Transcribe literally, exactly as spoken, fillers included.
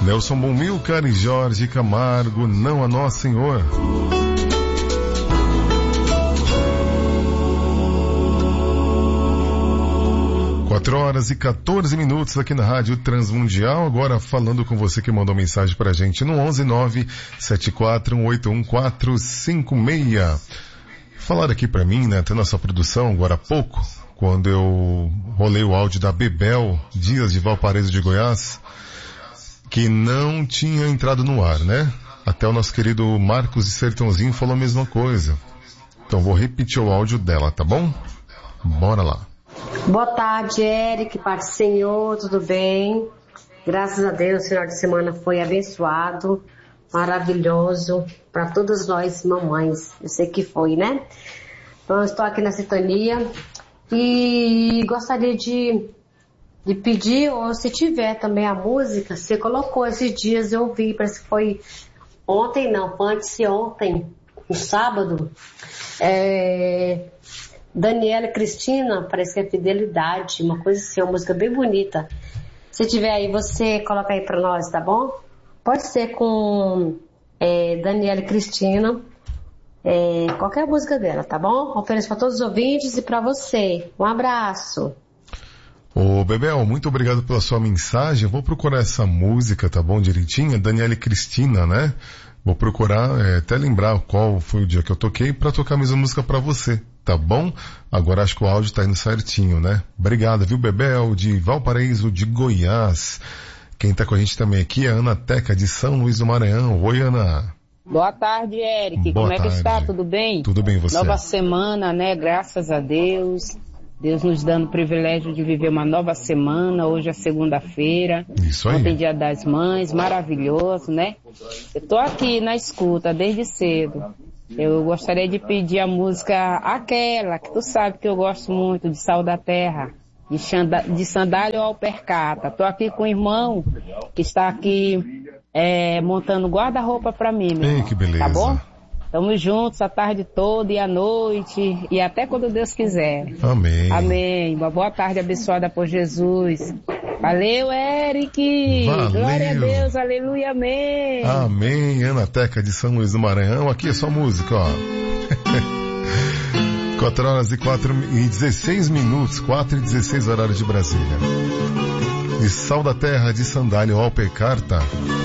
Nelson Bomilcar e Jorge Camargo, Não a Nosso Senhor. quatro horas e quatorze minutos aqui na Rádio Transmundial, agora falando com você que mandou mensagem pra gente no onze nove sete quatro um oito um quatro cinco seis. Falaram aqui pra mim, né, até nossa produção agora há pouco, quando eu rolei o áudio da Bebel Dias de Valparaíso de Goiás, que não tinha entrado no ar, né? Até o nosso querido Marcos de Sertãozinho falou a mesma coisa. Então vou repetir o áudio dela, tá bom? Bora lá. Boa tarde, Eric, Pai do Senhor, tudo bem? Graças a Deus, o final de semana foi abençoado, maravilhoso, para todas nós mamães, eu sei que foi, né? Então eu estou aqui na sintonia e gostaria de, de pedir, ou se tiver também a música, você colocou esses dias, eu vi, parece que foi ontem, não, foi antes de ontem, no sábado, é... Daniela Cristina, parece que é Fidelidade, uma coisa assim, uma música bem bonita. Se tiver aí, você coloca aí pra nós, tá bom? Pode ser com é, Daniela Cristina, é, qualquer música dela, tá bom? Ofereço para todos os ouvintes e pra você. Um abraço. Ô Bebel, muito obrigado pela sua mensagem. Eu vou procurar essa música, tá bom, direitinho? Daniela Cristina, né? Vou procurar, é, até lembrar qual foi o dia que eu toquei pra tocar a mesma música pra você, tá bom? Agora acho que o áudio tá indo certinho, né? Obrigado, viu, Bebel, de Valparaíso de Goiás. Quem tá com a gente também aqui é a Ana Teca, de São Luís do Maranhão. Oi, Ana. Boa tarde, Eric. Boa Como é tarde. que está? Tudo bem? Tudo bem, você? Nova semana, né? Graças a Deus. Deus nos dando o privilégio de viver uma nova semana. Hoje é segunda-feira. Isso aí. Ontem Dia das Mães, maravilhoso, né? Eu tô aqui na escuta desde cedo. Eu gostaria de pedir a música aquela, que tu sabe que eu gosto muito, de Sal da Terra, de, chanda, de Sandália ao Percata. Tô aqui com o irmão que está aqui é, montando guarda-roupa pra mim, meu irmão. Ei, que beleza. Tá bom? Estamos juntos a tarde toda e a noite e até quando Deus quiser. Amém. Amém. Uma boa tarde abençoada por Jesus. Valeu, Eric. Valeu. Glória a Deus. Aleluia. Amém. Amém. Ana Teca, de São Luís do Maranhão. Aqui é só música, ó. quatro horas e quatro e dezesseis minutos. quatro e dezesseis horários de Brasília. E Sal da Terra, de Sandália ao Percata.